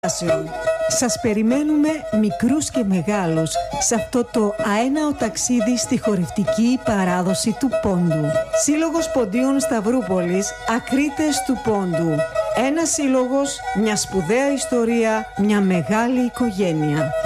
Σας περιμένουμε μικρούς και μεγάλους σε αυτό το αέναο ταξίδι στη χορευτική παράδοση του Πόντου. Σύλλογος Ποντίων Σταυρούπολης, ακρίτες του Πόντου. Ένας σύλλογος, μια σπουδαία ιστορία, μια μεγάλη οικογένεια.